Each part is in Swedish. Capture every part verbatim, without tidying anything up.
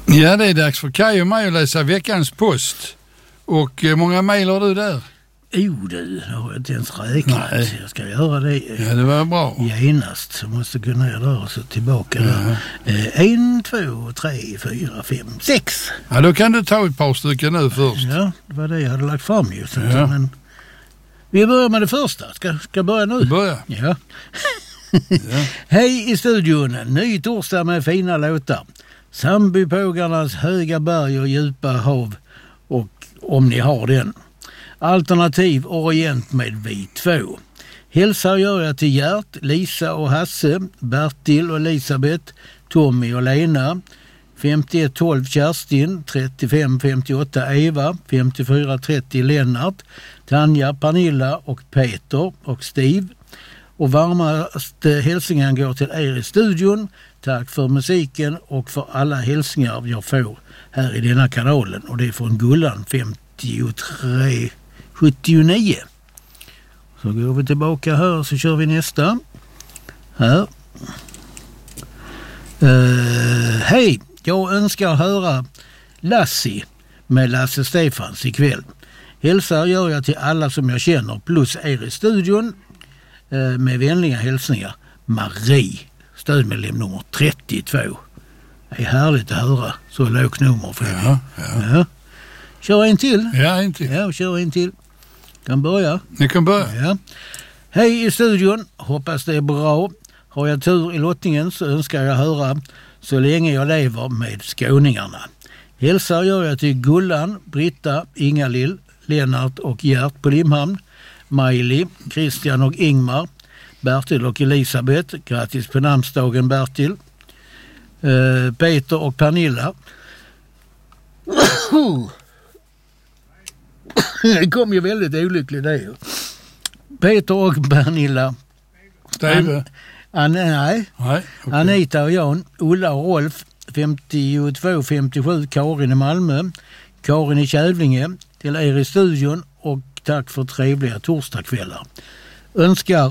Ja, det är dags för Kaj och mig att läsa veckans post. Och hur många mejl har du där? Jo du, det har jag inte ens räknat. Nej. Jag ska göra det. Ja, det var bra. Genast. Så måste gå ner där och så tillbaka där. Eh, en, två, tre, fyra, fem, sex. Ja, då kan du ta ett par stycken nu först. Ja, det var det jag hade lagt fram just. Ja. Men vi börjar med det första. Ska, ska börja nu? Börja. Ja. Ja. Hej i studion. Ny torsdag med fina låtar. Sandbypågarnas höga berg och djupa hav. Och om ni har den. Alternativ Orient med vi två. Hälsar gör jag till Gert, Lisa och Hasse, Bertil och Elisabeth, Tommy och Lena, femtioett tolv Kerstin, trettiofem femtioåtta Eva, femtiofyra trettio Lennart, Tanja, Pernilla och Peter och Steve. Och varmaste hälsningen går till er i studion. Tack för musiken och för alla hälsningar jag får här i denna kanalen. Och det är från Gullan femtiotre sjuttionio. Så går vi tillbaka här så kör vi nästa. Här. Uh, Hej, jag önskar höra Lassie med Lasse Stefans ikväll. Hälsar gör jag till alla som jag känner plus er i studion. Uh, med vänliga hälsningar. Marie, stödmedlem nummer trettiotvå. Det är härligt att höra så lågt nummer för mig. Ja, ja. Ja. Kör en till. Ja, en till. Ja, kör en till. Kan börja. Ni kan börja. Ja. Hej i studion. Hoppas det är bra. Har jag tur i lottningen så önskar jag höra Så länge jag lever med skåningarna. Hälsar gör jag till Gullan, Britta, Ingalill, Lennart och Gert på Limhamn, Miley, Christian och Ingmar, Bertil och Elisabeth. Grattis på namnsdagen Bertil. Uh, Peter och Pernilla. Det kom ju väldigt olyckligt det. Peter och Pernilla. Steve? An, nej. Nej, okay. Anita och Jan, Ulla och Rolf, femtiotvå femtiosju, Karin i Malmö, Karin i Kävlinge, till er i studion och tack för trevliga torsdagskvällar. Önskar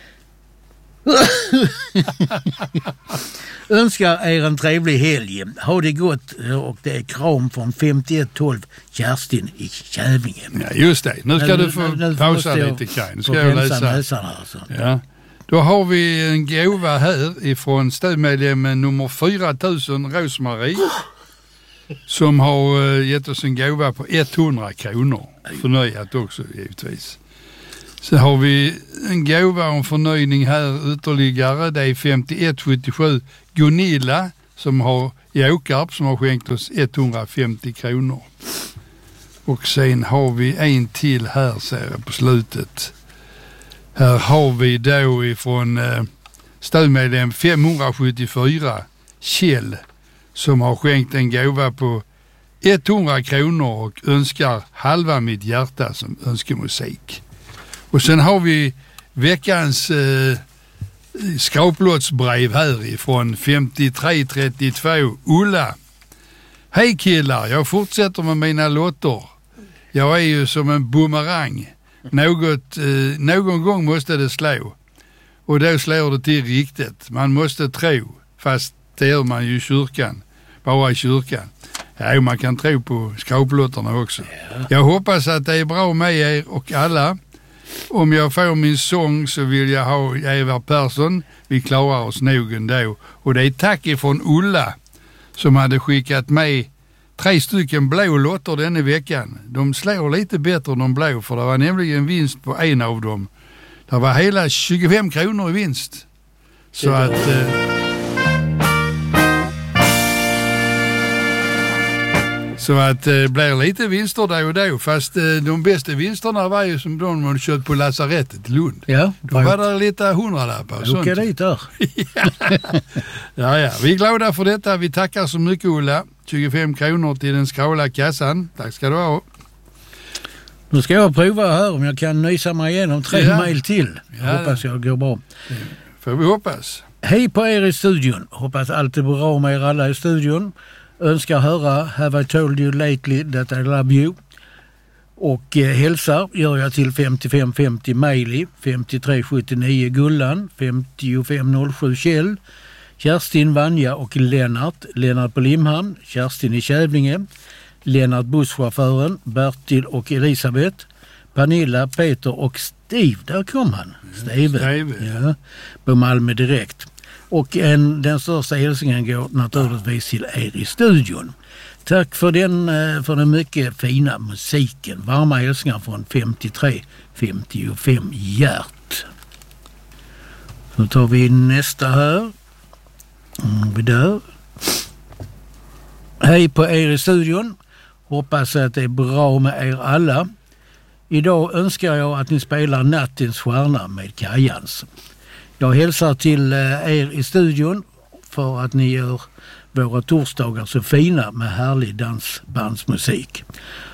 Önskar er en trevlig helg. Ha det gott och det är kram från femtioett tolv Kerstin i Kävlinge. Ja, just det. Nu ska nu, du få nu, nu pausa lite, Kaj. Nu ska jag läsa. Alltså. Ja. Då har vi en gåva här ifrån stödmedlemmen nummer fyra tusen, Rosmarie, som har gett oss en gåva på hundra kronor. Förnöjat också, givetvis. Så har vi en gåva om förnöjning här ytterligare. Det är femtioett sjuttiosju Gunilla som har i Åkarp som har skänkt oss etthundrafemtio kronor. Och sen har vi en till här, ser jag på slutet. Här har vi då ifrån eh, stödmedlem femhundrasjuttiofyra Kjell som har skänkt en gåva på hundra kronor och önskar halva mitt hjärta som önskemusik. Och sen har vi veckans eh, skraplottsbrev här ifrån femtiotre trettiotvå Ulla. Hej killar, jag fortsätter med mina lotter. Jag är ju som en boomerang. Något, eh, någon gång måste det slå. Och då slår det till riktigt. Man måste tro. Fast det gör man ju i kyrkan. Bara i kyrkan. Ja, man kan tro på skraplotterna också. Ja. Jag hoppas att det är bra med er och alla. Om jag får min sång så vill jag ha Eva Persson. Vi klarar oss nog ändå. Och det är tack ifrån Ulla som hade skickat med tre stycken blå lotter denna veckan. De slår lite bättre än de blå för det var nämligen vinst på en av dem. Det var hela tjugofem kronor i vinst. Så att... Eh, Så att det eh, blir lite vinster där och då. Fast eh, de bästa vinsterna var ju som de man kört på lasarettet i Lund. Ja. Då var det lite hundralappar. Då åker dit där. ja, ja. Vi är glada för detta. Vi tackar så mycket Ulla. tjugofem kronor till den skråla kassan. Tack ska du ha. Nu ska jag prova här om jag kan nysa mig igenom tre ja. mejl till. Jag ja. hoppas jag går bra. Ja. Får vi hoppas. Hej på er i studion. Hoppas allt är bra med er alla i studion. Önskar höra Have I told you lately that I love you. Och eh, hälsar gör jag till femtiofem femtio Miley, femtiotre sjuttionio Gullan, femtiofem noll sju Kjell, Kerstin, Vanja och Lennart. Lennart på Limhamn, Kerstin i Kävlinge, Lennart busschauffören, Bertil och Elisabeth, Pernilla, Peter och Steve. Där kom han. Steve. Steve. Ja, på Malmö direkt. Och en, den största hälsningen går naturligtvis till er i studion. Tack för den, för den mycket fina musiken. Varma hälsningar från femtiotre femtiofem Hjärt. Så tar vi nästa här. Mm, vi där. Hej på er i studion. Hoppas att det är bra med er alla. Idag önskar jag att ni spelar Nattens stjärna med Kajans. Jag hälsar till er i studion för att ni gör våra torsdagar så fina med härlig dansbandsmusik.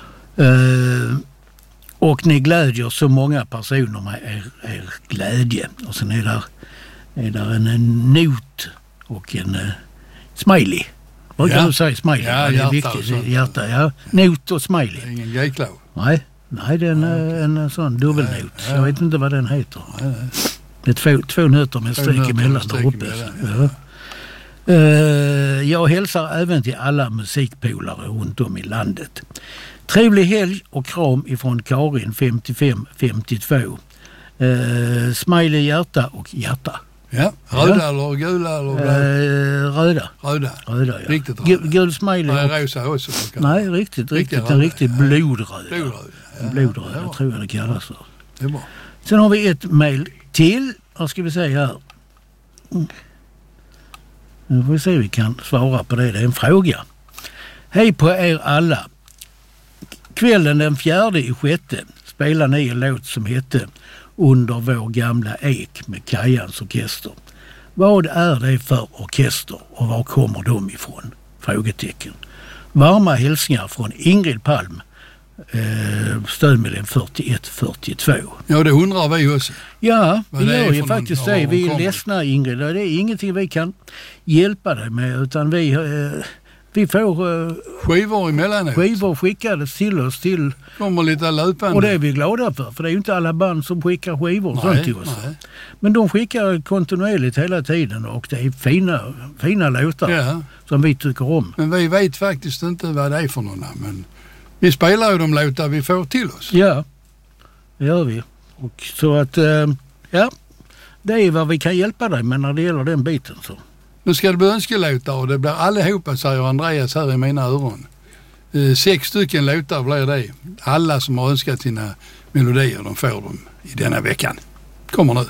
Uh, och ni glädjer så många personer med er, er glädje. Och sen är där, är där en, en not och en uh, smiley. Vad kan ja. du säga? Smiley? Ja, ja, det är hjärta viktigt. och Hjärta, ja. Not och smiley. Det är ingen gayklav. Nej, nej, det är en, ja, en, en sån dubbelnot. Ja, ja. Jag vet inte vad den heter. Ja, ja. Det är två, två nötter med stryk emellan där uppe. Ja. Uh, jag hälsar även till alla musikpolare runt om i landet. Trevlig helg och kram ifrån Karin femtiofem femtiotvå. Uh, smiley, hjärta och hjärta. Ja, röda ja. eller gula eller blå? Uh, röda. Röda. Röda, ja. Riktigt röda. Gul, gul smiley. Nej, rosa också. Nej, riktigt, riktigt. röda. En riktigt blodröd. Blodröd. Ja, blodröd, jag tror jag det kallas för. Det är bra. Sen har vi ett mejl till. Vad ska vi säga här? Mm. Nu får vi se om vi kan svara på det. Det är en fråga. Hej på er alla. Kvällen den fjärde i sjätte spelar ni en låt som hette Under vår gamla ek med Kajans orkester. Vad är det för orkester och var kommer de ifrån? Frågetecken. Varma hälsningar från Ingrid Palm. Eh, stödmedlem fyrtioett fyrtiotvå. Ja, det undrar vi också. Ja, vad vi det gör är ju för faktiskt någon, det. ja, Vi är kommer. ledsna, Ingrid. Det är ingenting vi kan hjälpa dig med, utan vi, eh, vi får eh, Skivor emellanåt. skivor skickade till oss till, Kommer lite löpande. och det är vi glada för, för det är ju inte alla band som skickar skivor och sånt till oss. Nej. Men de skickar kontinuerligt hela tiden och det är fina, fina låtar Ja, som vi tycker om. men vi vet faktiskt inte vad det är för några. Men vi spelar ju de låtar vi får till oss. Ja, det gör vi. Och så att, eh, ja, det är vad vi kan hjälpa dig med när det gäller den biten. Så. Nu ska det bli önskelåtar och det blir allihopa, säger Andreas här i mina öron. Eh, sex stycken låtar blir det. Alla som har önskat sina melodier, de får dem i denna veckan. Kommer nu.